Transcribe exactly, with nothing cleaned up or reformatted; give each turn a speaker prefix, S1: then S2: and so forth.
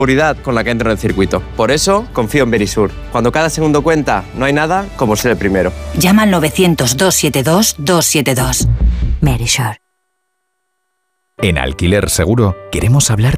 S1: seguridad con la que entro en el circuito. Por eso, confío en Verisur. Cuando cada segundo cuenta, no hay nada como ser el primero.
S2: Llama al novecientos, doscientos setenta y dos, doscientos setenta y dos. Verisur.
S3: En Alquiler Seguro queremos hablar